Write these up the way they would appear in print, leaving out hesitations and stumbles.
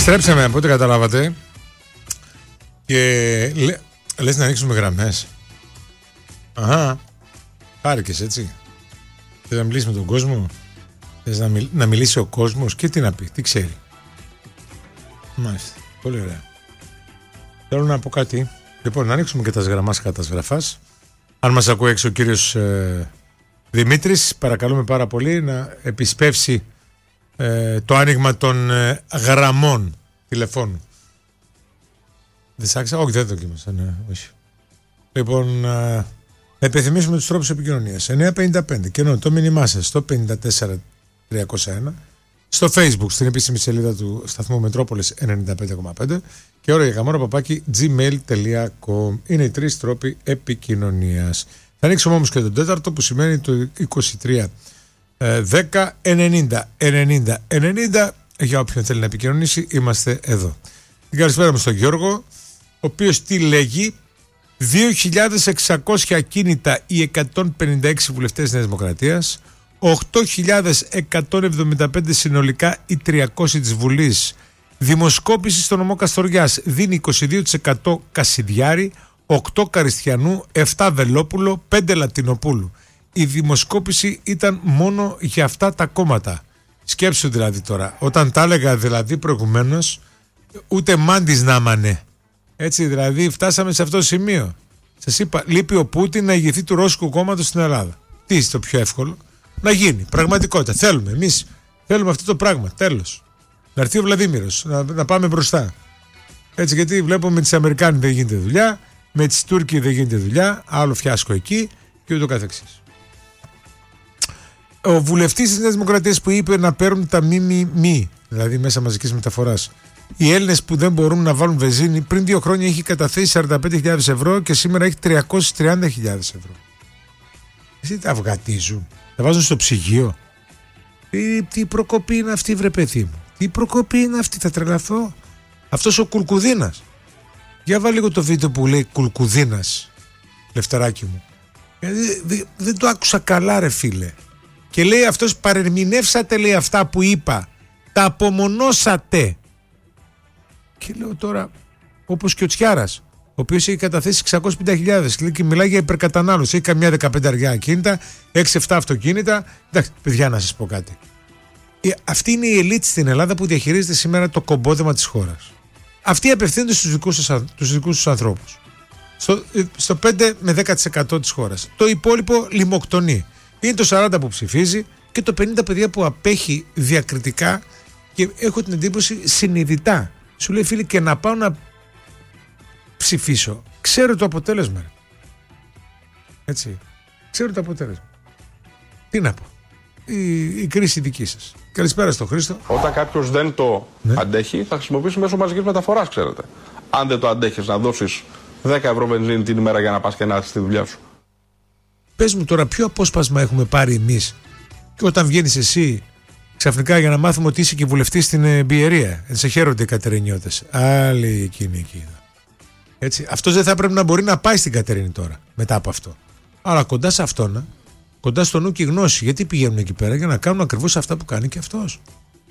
Στρέψαμε από ό,τι καταλάβατε και λες να ανοίξουμε γραμμές. Αχα, χάρηκες έτσι. Θες να μιλήσεις με τον κόσμο, θες να μιλήσει ο κόσμος και τι να πει, τι ξέρει. Μάλιστα, πολύ ωραία. Θέλω να πω κάτι. Λοιπόν, να ανοίξουμε και τα γραμμάς κατασγραφάς. Αν μας ακούει έξω ο κύριος Δημήτρης, παρακαλούμε πάρα πολύ να επισπεύσει το άνοιγμα των γραμμών τηλεφώνου. Δεν σ' άκουσα? Όχι, δεν δοκίμασα. Ναι, όχι. Λοιπόν, να επιθυμίσουμε τους τρόπους επικοινωνίας. 955 και ενώ το μήνυμά σας στο 54301, στο Facebook, στην επίσημη σελίδα του σταθμού Μετρόπολης 95,5 και ώρα για γραμμόρα@gmail.com. Είναι οι τρεις τρόποι επικοινωνίας. Θα ανοίξουμε όμως και τον τέταρτο, που σημαίνει το 23 10 90 90 90. Για όποιον θέλει να επικοινωνήσει, είμαστε εδώ. Την καλησπέρα μου στον Γιώργο, ο οποίος τι λέγει? 2.600 ακίνητα οι 156 βουλευτές Νέας Δημοκρατίας, 8.175 συνολικά οι 300 της Βουλής. Δημοσκόπηση στο νομό Καστοριάς δίνει 22% Κασιδιάρη, 8 Καριστιανού, 7 Βελόπουλο, 5 Λατινοπούλου. Η δημοσκόπηση ήταν μόνο για αυτά τα κόμματα. Σκέψου δηλαδή τώρα, όταν τα έλεγα δηλαδή προηγουμένως, ούτε μάντης να μανε. Έτσι δηλαδή φτάσαμε σε αυτό το σημείο. Σας είπα, λείπει ο Πούτιν να ηγηθεί του Ρώσικου κόμματος στην Ελλάδα. Τι είναι το πιο εύκολο? Να γίνει πραγματικότητα. Θέλουμε, εμείς θέλουμε αυτό το πράγμα. Τέλος. Να έρθει ο Βλαδίμηρος, να πάμε μπροστά. Έτσι, γιατί βλέπουμε με τις Αμερικάνοι δεν γίνεται δουλειά, με τις Τούρκοι δεν γίνεται δουλειά, άλλο φιάσκο εκεί και ούτω καθεξής. Ο βουλευτής της Νέας Δημοκρατίας που είπε να παίρνουν τα ΜΜΜ, δηλαδή μέσα μαζικής μεταφοράς, οι Έλληνες που δεν μπορούν να βάλουν βενζίνη, πριν 2 χρόνια είχε καταθέσει 45.000 ευρώ και σήμερα έχει 330.000 ευρώ. Εσύ τα αυγατίζουν, τα βάζουν στο ψυγείο. Τι προκοπή είναι αυτή, βρε παιδί μου? Τι προκοπή είναι αυτή, θα τρελαθώ. Αυτός ο Κουλκουδίνας. Για βάλει λίγο το βίντεο που λέει Κουλκουδίνας, Λευτεράκι μου. Δεν το άκουσα καλά, ρε φίλε. Και λέει αυτός, παρερμηνεύσατε, λέει, αυτά που είπα. Τα απομονώσατε. Και λέω τώρα, όπως και ο Τσιάρας, ο οποίος έχει καταθέσει 650.000 και μιλάει για υπερκατανάλωση. Έχει καμιά 15 ακίνητα, 6-7 αυτοκίνητα. Εντάξει, παιδιά, να σας πω κάτι. Αυτή είναι η ελίτ στην Ελλάδα που διαχειρίζεται σήμερα το κομπόδεμα της χώρας. Αυτοί απευθύνονται στους δικούς τους ανθρώπους. Στο 5 με 10% της χώρας. Το υπόλοιπο λιμοκτονεί. Είναι το 40 που ψηφίζει και το 50 παιδιά που απέχει διακριτικά και έχω την εντύπωση συνειδητά. Σου λέει, φίλοι, και να πάω να ψηφίσω. Ξέρω το αποτέλεσμα. Έτσι. Ξέρω το αποτέλεσμα. Τι να πω. Η κρίση δική σας. Καλησπέρα στο Χρήστο. Όταν κάποιος δεν το αντέχει, θα χρησιμοποιήσει μέσω μαζικής μεταφοράς, ξέρετε. Αν δεν το αντέχεις να δώσεις 10 ευρώ βενζίνη την ημέρα για να πας και να έρθεις στη δουλειά σου. Πες μου τώρα, ποιο απόσπασμα έχουμε πάρει εμείς και όταν βγαίνεις εσύ ξαφνικά για να μάθουμε ότι είσαι και βουλευτής στην Μπιερία? Σε χαίρονται οι Κατερινιώτες. Άλλοι εκείνοι εκεί. Έτσι. Αυτός δεν θα πρέπει να μπορεί να πάει στην Κατερίνη τώρα μετά από αυτό. Αλλά κοντά σε αυτόν, κοντά στο νου και η γνώση. Γιατί πηγαίνουν εκεί πέρα? Για να κάνουν ακριβώς αυτά που κάνει και αυτός.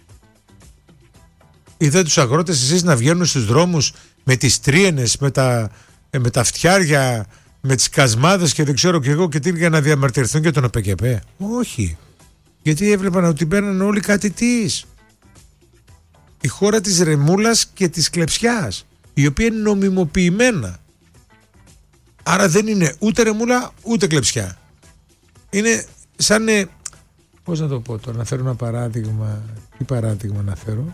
Είδατε τους αγρότες εσείς να βγαίνουν στους δρόμους με τις τρίενες, με τα φτιάρια, με τις κασμάδες και δεν ξέρω και εγώ και τι, για να διαμαρτυρηθούν για τον ΟΠΕΚΕΠΕ? Όχι. Γιατί έβλεπαν ότι παίρνουν όλοι κάτι της. Η χώρα της ρεμούλας και της κλεψιάς, η οποία είναι νομιμοποιημένα. Άρα δεν είναι ούτε ρεμούλα ούτε κλεψιά. Είναι σαν... Πώς να το πω τώρα, να φέρω ένα παράδειγμα. Τι παράδειγμα να φέρω?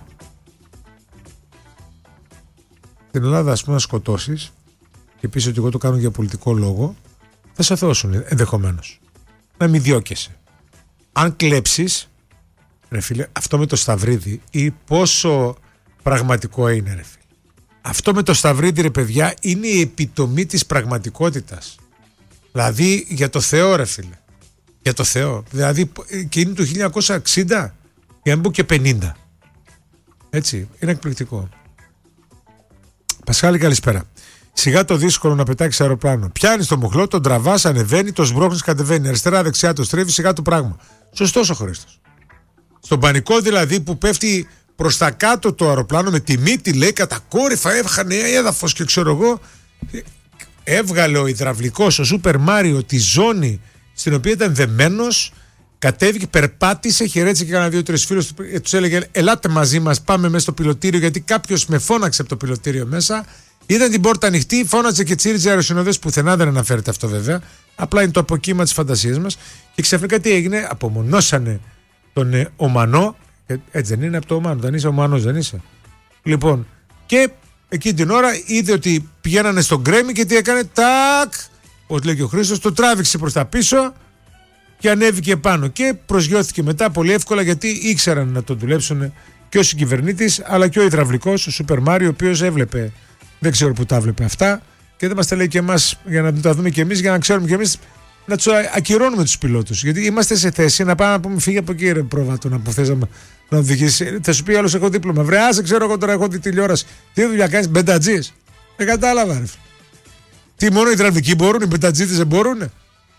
Στην Ελλάδα, ας πούμε, να σκοτώσεις και πεις ότι εγώ το κάνω για πολιτικό λόγο, θα σε αθώσουν ενδεχομένως. Να μην διώκεσαι. Αν κλέψεις, ρε φίλε, αυτό με το Σταυρίδι, ή πόσο πραγματικό είναι, ρε φίλε. Αυτό με το Σταυρίδι, ρε παιδιά, είναι η επιτομή της πραγματικότητας. Δηλαδή, για το Θεό, ρε φίλε. Για το Θεό. Δηλαδή, και είναι του 1960, για να μπω και 50. Έτσι, είναι εκπληκτικό. Πασχάλη, καλησπέρα. Σιγά το δύσκολο να πετάξει αεροπλάνο. Πιάνει το μοχλό, τον τραβά, ανεβαίνει, το σμπρώχνει, κατεβαίνει. Αριστερά-δεξιά το στρίβει, σιγά το πράγμα. Σωστός ο Χρήστος. Στον πανικό δηλαδή που πέφτει προς τα κάτω το αεροπλάνο με τη μύτη, λέει, κατακόρυφα έβχανε έδαφος και ξέρω εγώ. Έβγαλε ο υδραυλικός, ο Σούπερ Μάριο, τη ζώνη στην οποία ήταν δεμένος, κατέβηκε, περπάτησε, χαιρέτησε και κάνα 2-3 φίλους, τους έλεγε ελάτε μαζί μας, πάμε μέσα στο πιλωτήριο, γιατί κάποιος με φώναξε από το πιλωτήριο μέσα. Είδαν την πόρτα ανοιχτή, φώναζε και τσίριζε αεροσυνοδές, πουθενά δεν αναφέρεται αυτό βέβαια. Απλά είναι το αποκύμα της φαντασίας μας. Και ξαφνικά τι έγινε, απομονώσανε τον Ομανό. Έτσι δεν είναι από το Ομάνο, δεν είσαι Ομανός, δεν είσαι. Λοιπόν, και εκείνη την ώρα είδε ότι πηγαίνανε στον Γκρέμι και τι έκανε, τάκ, όπως λέει και ο Χρήστος, το τράβηξε προς τα πίσω και ανέβηκε πάνω. Και προσγειώθηκε μετά πολύ εύκολα, γιατί ήξεραν να τον δουλέψουν και ο συγκυβερνήτης αλλά και ο υδραυλικός, ο Σούπερ Μάριο, ο οποίος έβλεπε, δεν ξέρω που τα έβλεπε αυτά, και δεν μας τα λέει και εμάς για να τα δούμε και εμείς, για να ξέρουμε και εμείς να τους ακυρώνουμε τους πιλότους. Γιατί είμαστε σε θέση να πάμε να πούμε φύγε από εκεί, ρε πρόβατο, να θες να οδηγήσει. Θα σου πει άλλος, έχω δίπλωμα. Βρε, άσε, ξέρω εγώ τώρα, έχω δει τηλεόραση. Τι δουλειά κάνεις, μπεντατζής. Δεν κατάλαβα, ρε. Τι, μόνο οι υδραυλικοί μπορούν, οι μπεντατζίτες δεν μπορούν.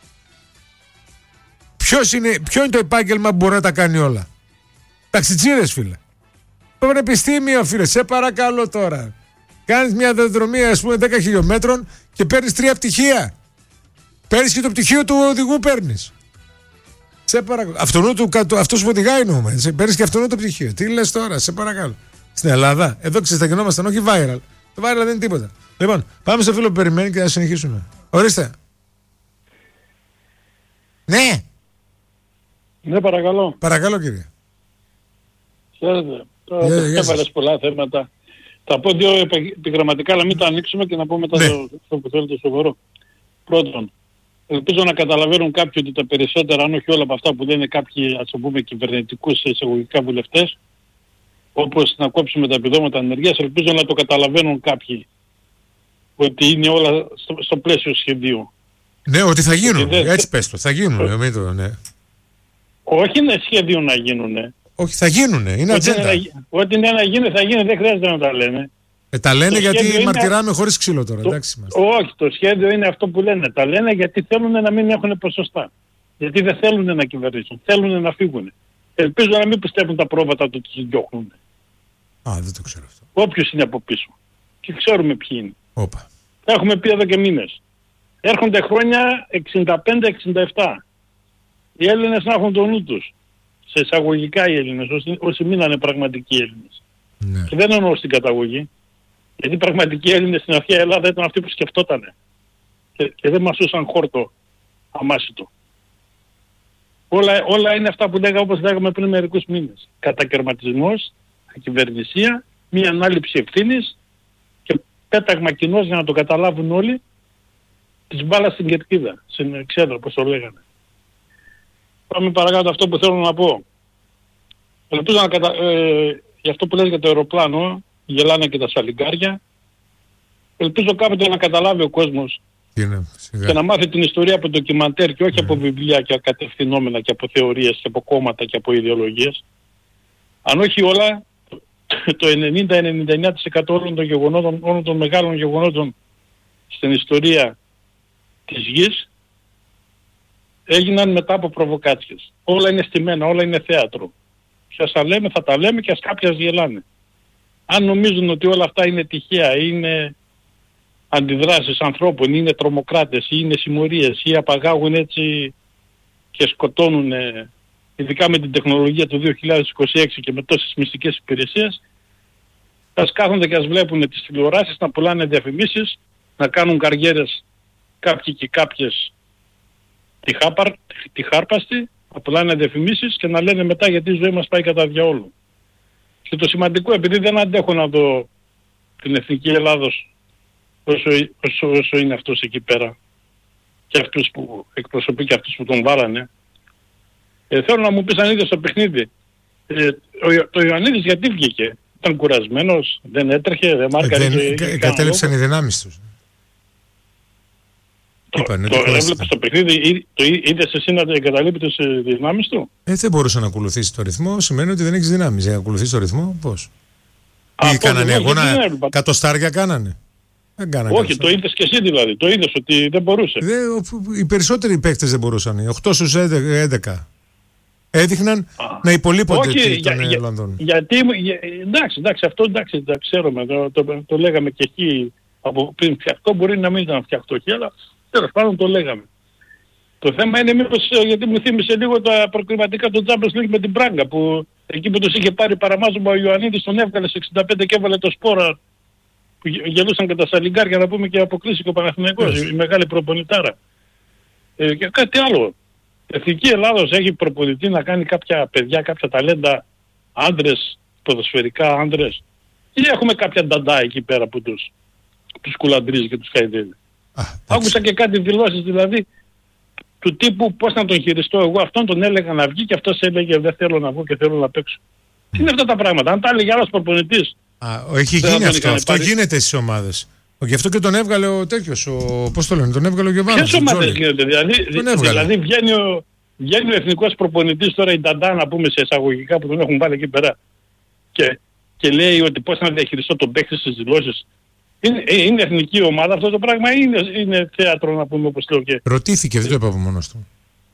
Ποιο είναι το επάγγελμα που μπορεί να τα κάνει όλα? Ταξιτζίδες, φίλε. Πανεπιστήμιο, φίλε, σε παρακαλώ τώρα. Κάνεις μια διαδρομή, ας πούμε, 10 χιλιόμετρων και παίρνεις 3 πτυχία. Παίρνεις και το πτυχίο του οδηγού, παίρνεις. Σε παρακαλώ. Αυτός που οδηγάει εννοούμε. Παίρνεις και αυτόν το πτυχίο. Τι λες τώρα, σε παρακαλώ. Στην Ελλάδα, εδώ ξεσταγενόμασταν, όχι viral. Το viral δεν είναι τίποτα. Λοιπόν, πάμε στο φίλο που περιμένει και θα συνεχίσουμε. Ορίστε. Ναι. Ναι, παρακαλώ. Παρακαλώ, κύριε. Ξέρετε, τώρα έβαλες πολλά θέματα. Θα πω 2 επιγραμματικά, αλλά μην τα ανοίξουμε και να πω μετά το που θέλετε σοβαρό. Πρώτον, ελπίζω να καταλαβαίνουν κάποιοι ότι τα περισσότερα, αν όχι όλα από αυτά που λένε κάποιοι, ας το πούμε, κυβερνητικούς εισαγωγικά βουλευτές, όπως να κόψουμε τα επιδόματα ανεργίας, ελπίζω να το καταλαβαίνουν κάποιοι ότι είναι όλα στο πλαίσιο σχεδίου. Ναι, ότι θα γίνουν. Έτσι πες το. Θα γίνουν. Ναι. Όχι είναι σχέδιο να γίνουν. Όχι, θα γίνουν. Είναι ατζέντα. Ό,τι είναι να γίνει, θα γίνει. Δεν χρειάζεται να τα λένε. Τα λένε γιατί μαρτυράμε χωρίς ξύλο τώρα. Όχι, το σχέδιο είναι αυτό που λένε. Τα λένε γιατί θέλουν να μην έχουν ποσοστά. Γιατί δεν θέλουν να κυβερνήσουν. Θέλουν να φύγουν. Ελπίζω να μην πιστεύουν τα πρόβατα ότι τους διώχνουν. Δεν το ξέρω αυτό. Όποιος είναι από πίσω. Και ξέρουμε ποιοι είναι. Όπα. Τα έχουμε πει εδώ και μήνες. Έρχονται χρόνια 65-67. Οι Έλληνες να έχουν τον νου τους. Σε εισαγωγικά οι Έλληνες, όσοι μείνανε πραγματικοί Έλληνες. Ναι. Και δεν εννοώ στην καταγωγή. Γιατί οι πραγματικοί Έλληνες στην αρχαία Ελλάδα ήταν αυτοί που σκεφτότανε. Και δεν μασούσαν χόρτο αμάσιτο. Όλα είναι αυτά που λέγαμε, όπως λέγαμε πριν μερικούς μήνες. Κατακαιρματισμός, ακυβερνησία, μία ανάληψη ευθύνης και πέταγμα κοινός, για να το καταλάβουν όλοι, της μπάλας στην κερκίδα, στην εξέδρα, όπως το λέγανε. Πάμε παρακάτω αυτό που θέλω να πω. Ελπίζω για αυτό που λες για το αεροπλάνο, γελάνε και τα σαλιγκάρια. Ελπίζω κάποτε να καταλάβει ο κόσμος και να μάθει την ιστορία από ντοκιμαντέρ και όχι από βιβλία και κατευθυνόμενα και από θεωρίες και από κόμματα και από ιδεολογίες. Αν όχι όλα, το 90-99% όλων των γεγονότων, όλων των μεγάλων γεγονότων στην ιστορία της γης έγιναν μετά από προβοκάτσιες. Όλα είναι στημένα, όλα είναι θέατρο. Και ας τα λέμε, θα τα λέμε και ας κάποιοι γελάνε. Αν νομίζουν ότι όλα αυτά είναι τυχαία ή είναι αντιδράσεις ανθρώπων ή είναι τρομοκράτες ή είναι συμμορίες ή απαγάγουν έτσι και σκοτώνουν, ειδικά με την τεχνολογία του 2026 και με τόσες μυστικές υπηρεσίες, ας κάθονται και ας βλέπουν τις τηλεοράσεις να πουλάνε διαφημίσεις, να κάνουν καριέρες κάποιοι και κάποιες τη χάρπαστη, να πουλάνε διαφημίσεις και να λένε μετά γιατί η ζωή μας πάει κατά διαόλου. Και το σημαντικό, επειδή δεν αντέχω να δω την εθνική Ελλάδος όσο είναι αυτός εκεί πέρα και αυτούς που εκπροσωπεί και αυτούς που τον βάλανε, θέλω να μου πεις αν είδες το παιχνίδι. Το Ιωαννίδης γιατί βγήκε? Ήταν κουρασμένος, δεν έτρεχε, δεν μάρκαρε. Κατέληψαν οι δυνάμεις τους. Το έβλεπες το παιχνίδι, το είδες εσύ να εγκαταλείπει τις δυνάμεις του? Δεν μπορούσε να ακολουθήσει το ρυθμό, σημαίνει ότι δεν έχεις δυνάμεις. Για να ακολουθήσει το ρυθμό, πώς? Τι κάνανε αγώνα, κατοστάρια κάνανε? Δεν κάνανε. Όχι, το είδες και εσύ δηλαδή, το είδες ότι δεν μπορούσε. Οι περισσότεροι παίκτες δεν μπορούσαν, 8 στους 11. έδειχναν να υπολείπονται τον Λονδόν. Γιατί, εντάξει, αυτό εντάξει, τα ξέρουμε, το λέγαμε και εκεί από πριν φτιαχτό, μπορεί να μην ήταν φτιαχτό εκεί, αλλά τέλος πάντων το λέγαμε. Το θέμα είναι μήπως, γιατί μου θύμισε λίγο τα προκριματικά του Champions League με την Μπράγκα, που εκεί που τους είχε πάρει παραμάζωμα ο Ιωαννίδης τον έβγαλε σε 65 και έβαλε το Σπόρα, που γελούσαν και τα σαλιγκάρια, να πούμε, και αποκλείστηκε ο Παναθηναϊκός, η μεγάλη προπονητάρα. Και κάτι άλλο. Η Εθνική Ελλάδος έχει προπονητή να κάνει κάποια παιδιά, κάποια ταλέντα, άντρες, ποδοσφαιρικά άντρες, ή έχουμε κάποια νταντά εκεί πέρα που τους κουλαντρίζει και τους χαϊδεύει. Άκουσα και κάτι δηλώσεις δηλαδή του τύπου πώς να τον χειριστώ εγώ, αυτόν τον έλεγα να βγει και αυτός έλεγε δεν θέλω να βγω και θέλω να παίξω. Τι είναι αυτά τα πράγματα, αν τα έλεγε άλλος προπονητής. Έχει γίνει αυτό, αυτό γίνεται στις ομάδες. Γι' αυτό και τον έβγαλε ο τέτοιος, πώς το λένε, τον έβγαλε ο Γιωβάνοβιτς. Ποιες ομάδες γίνεται, δηλαδή βγαίνει ο εθνικός προπονητής τώρα, η Νταντά, να πούμε σε εισαγωγικά που τον έχουν βάλει εκεί πέρα, και λέει ότι πώς να διαχειριστώ τον παίκτη στις δηλώσεις. Είναι εθνική ομάδα αυτό το πράγμα ή είναι θέατρο, να πούμε, όπως λέω και... Ρωτήθηκε, δεν το είπα από μόνος του.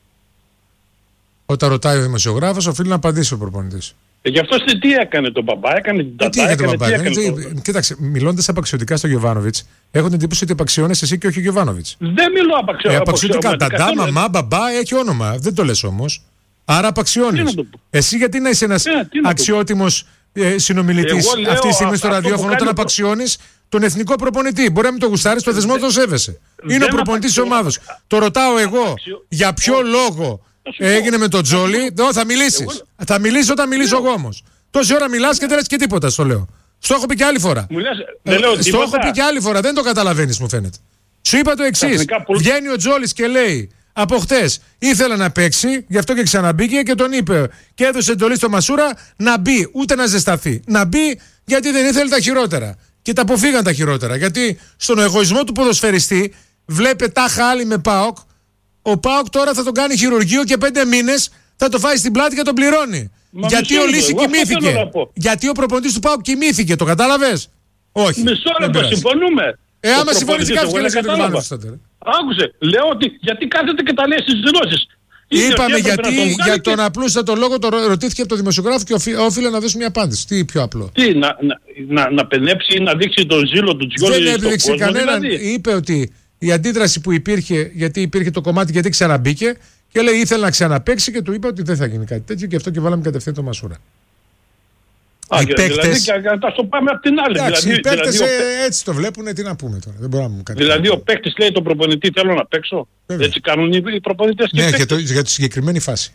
Όταν ρωτάει ο δημοσιογράφος, οφείλει να απαντήσει ο προπονητής. Γι' αυτό τι έκανε τον μπαμπά, έκανε την Τατά, Κοίταξε, μιλώντας απαξιωτικά στον Γιωβάνοβιτς, έχω την εντύπωση ότι απαξιώνες εσύ και όχι ο Γιωβάνοβιτς. Δεν μιλώ απαξιωτικά. Τατά, μαμά, μπαμπά, έχει όνομα. Δεν το λες όμως. Άρα απαξιώνεις. Εσύ γιατί να είσαι ένας αξιότιμος συνομιλητής αυτή τη στιγμή στο ραδιόφωνο, όταν απαξιώνεις τον εθνικό προπονητή? Μπορεί να μην το γουστάρεις, το θεσμό το σέβεσαι. Είναι ο προπονητής της ομάδας. Το ρωτάω εγώ για ποιο λόγο έγινε με τον Τζόλι. Θα μιλήσεις. Θα μιλήσεις όταν μιλήσω εγώ όμως. Τόση ώρα μιλάς και δεν λες και τίποτα, στο λέω. Στο έχω πει και άλλη φορά. Στο έχω πει και άλλη φορά, δεν το καταλαβαίνεις, μου φαίνεται. Σου είπα το εξής. Βγαίνει ο Τζόλις και λέει από χτες ήθελε να παίξει, γι' αυτό και ξαναμπήκε και τον είπε και έδωσε εντολή στο Μασούρα να μπει, ούτε να ζεσταθεί. Να μπει γιατί δεν ήθελε τα χειρότερα. Και τα αποφύγαν τα χειρότερα. Γιατί στον εγωισμό του ποδοσφαιριστή βλέπε τάχα άλλη με ΠΑΟΚ. Ο ΠΑΟΚ τώρα θα τον κάνει χειρουργείο και 5 μήνες θα το φάει στην πλάτη και τον πληρώνει. Γιατί ο Λύση κοιμήθηκε. Γιατί ο προπονητής του ΠΑΟΚ κοιμήθηκε. Το κατάλαβες? Όχι. Μισό λεπτό, συμφωνούμε. Άμα συμφωνείς κάτι και λες για τον Γιωβάνοβιτς τότε. Άκουσε, λέω ότι γιατί κάθεται και τα λέει στις δηλώσεις. Είπαμε γιατί για τον απλούστατο λόγο το ρωτήθηκε από τον δημοσιογράφο και όφιλε να δώσει μια απάντηση. Τι πιο απλό? Τι, να πενέψει ή να δείξει τον ζήλο του Τζιόλι? Δεν έδειξε κανέναν. Δηλαδή. Είπε ότι η αντίδραση που υπήρχε, γιατί υπήρχε το κομμάτι γιατί ξαναμπήκε και λέει ήθελε να ξαναπαίξει και του είπε ότι δεν θα γίνει κάτι τέτοιο και αυτό και βάλαμε κατευθείαν το Μασούρα. Οι παίκτες... Δηλαδή, να το πάμε από την άλλη. Εντάξει, οι παίκτες έτσι το βλέπουν, τι να πούμε τώρα. Δεν μπορούμε να κάτι. Δηλαδή ο παίκτης λέει τον προπονητή θέλω να παίξω. Βέβαια. Έτσι κάνουν οι προπονητές και ναι, για τη συγκεκριμένη φάση.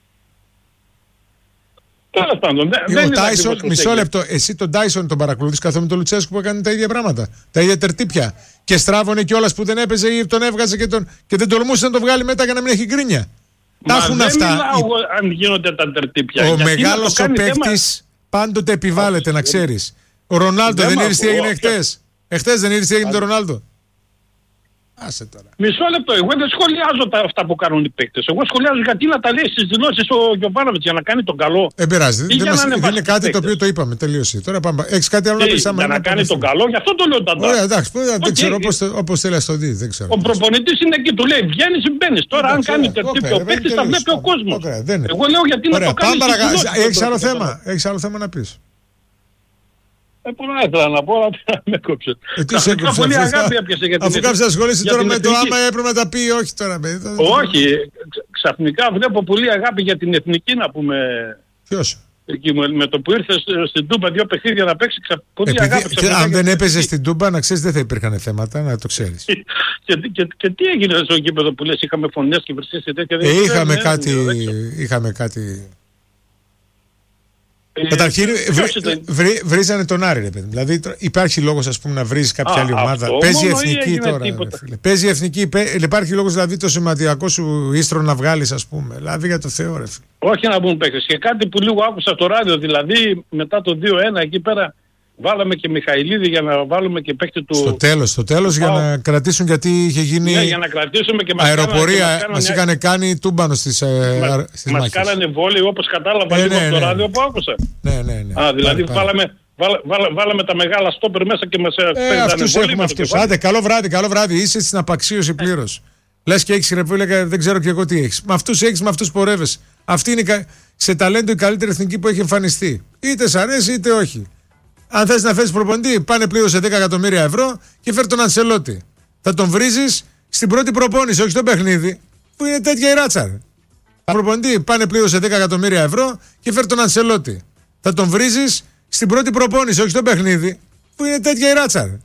Τέλος πάντων. Ο Τάισον, μισό λεπτό, εσύ τον Τάισον τον παρακολουθείς καθόλου με τον Λουτσέσκου που έκανε τα ίδια πράγματα. Τα ίδια τερτύπια. Και στράβωνε κιόλας που δεν έπαιζε ή τον έβγαζε και δεν τολμούσε να τον βγάλει μετά για να μην έχει γκρίνια. Τα έχουν αυτά. Δεν μιλάω αν γίνονται τα τερτύπια. Ο μεγάλος ο παίκτης πάντοτε επιβάλλεται, να ξέρεις. Ο Ρονάλντο δεν είδες τι έγινε εχθές? Εχθές δεν είδες τι έγινε με τον Ρονάλντο? Άσε τώρα. Μισό λεπτό, εγώ δεν σχολιάζω αυτά που κάνουν οι παίκτες. Εγώ σχολιάζω γιατί να τα λέει στις δηλώσεις ο Γιωβάνοβιτς για να κάνει τον καλό. Πειράζει. Δεν είναι κάτι το οποίο το είπαμε. Τελείωσε. Τώρα πάμε. Έχεις κάτι άλλο να πεις? Για να κάνει τον καλό, γι' αυτό το λέω Ταντά. Ωραία, εντάξει, δεν ξέρω όπως θέλει να το δει. Ο προπονητής είναι εκεί, του λέει βγαίνεις ή μπαίνεις. Τώρα αν κάνει τερτύπια ο παίκτης θα βλέπει ο κόσμος. Εγώ λέω γιατί να το κάνει. Έχεις άλλο θέμα να πεις? Πολλά ήθελα να πω, αλλά με κόψε. Πολύ αγάπη έπιασε για την αφού κάποιος ασχολείσαι τώρα με το άμα έπρεπε να τα πει, όχι τώρα. Όχι, ξαφνικά βλέπω πολύ αγάπη για την εθνική, να πούμε. Ποιος? Εκεί, με το που ήρθε στην Τούμπα 2 παιχνίδια να παίξει, πολύ αγάπη. Αν δεν έπαιζε στην Τούμπα, να ξέρεις δεν θα υπήρχαν θέματα, να το ξέρεις. Και τι έγινε στο γήπεδο που λες, είχαμε φωνές και βρυσίες και τέτοια? Είχαμε κάτι... Καταρχήν βρίζανε τον Άρη, ρε παιδί. Δηλαδή υπάρχει λόγος, ας πούμε, να βρίζεις κάποια άλλη ομάδα. Παίζει εθνική τώρα. Παίζει εθνική. Υπάρχει λόγος δηλαδή το σημαντικό σου ίστρο να βγάλεις, ας πούμε. Δηλαδή για το Θεό, ρε φίλε. Όχι να μπουν παίκτες. Και κάτι που λίγο άκουσα στο ράδιο, δηλαδή μετά το 2-1 εκεί πέρα βάλαμε και Μιχαηλίδη για να βάλουμε και παίκτη του. Στο τέλος για να κρατήσουν, γιατί είχε γίνει. Ναι, για να κρατήσουμε και αεροπορία. Μας είχαν κάνει τούμπανο στις μάχες. Μας κάνανε βόλεϊ, όπως κατάλαβα λίγο από το ράδιο που άκουσα. Ναι. Δηλαδή βάλαμε τα μεγάλα στόπερ μέσα και μας παίρνανε αυτούς έχουμε αυτούς. Άντε, καλό βράδυ. Είσαι στην απαξίωση πλήρως. Λες και έχεις ρεπούλια, δεν ξέρω και εγώ τι έχεις. Με αυτούς έχεις, με αυτούς πορεύεσαι. Αυτή είναι σε ταλέντο η καλύτερη εθνική που έχει εμφανιστεί. Είτε σ' αρέσει είτε όχι. Αν θες να φέρεις προπονητή, πάνε πλήρωσε 10 εκατομμύρια ευρώ και φέρ τον Αντσελότη. Θα τον βρίζεις στην πρώτη προπόνηση, όχι στο παιχνίδι. Που είναι τέτοια η ράτσα. Προπονητή, πάνε πλήρωσε 10 εκατομμύρια ευρώ και φέρ τον Αντσελότη. Θα τον βρίζεις στην πρώτη προπόνηση, όχι στο παιχνίδι. Που είναι τέτοια η ράτσα.